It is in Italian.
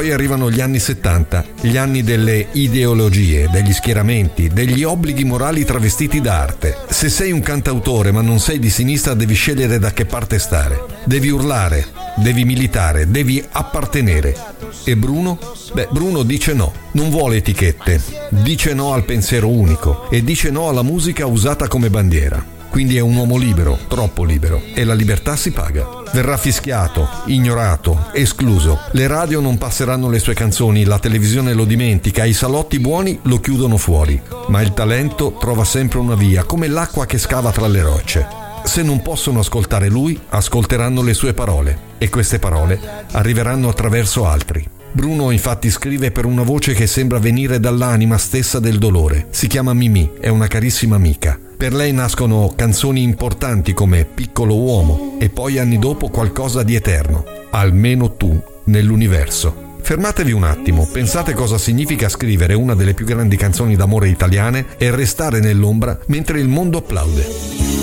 Poi arrivano gli anni 70, gli anni delle ideologie, degli schieramenti, degli obblighi morali travestiti da arte. Se sei un cantautore ma non sei di sinistra, devi scegliere da che parte stare. Devi urlare, devi militare, devi appartenere. E Bruno? Bruno dice no, non vuole etichette, dice no al pensiero unico e dice no alla musica usata come bandiera. Quindi è un uomo libero, troppo libero, e la libertà si paga. Verrà fischiato, ignorato, escluso. Le radio non passeranno le sue canzoni, la televisione lo dimentica, i salotti buoni lo chiudono fuori. Ma il talento trova sempre una via, come l'acqua che scava tra le rocce. Se non possono ascoltare lui, ascolteranno le sue parole, e queste parole arriveranno attraverso altri. Bruno infatti scrive per una voce che sembra venire dall'anima stessa del dolore. Si chiama Mimì, è una carissima amica. Per lei nascono canzoni importanti come Piccolo uomo e poi anni dopo qualcosa di eterno, Almeno tu nell'universo. Fermatevi un attimo, pensate cosa significa scrivere una delle più grandi canzoni d'amore italiane e restare nell'ombra mentre il mondo applaude.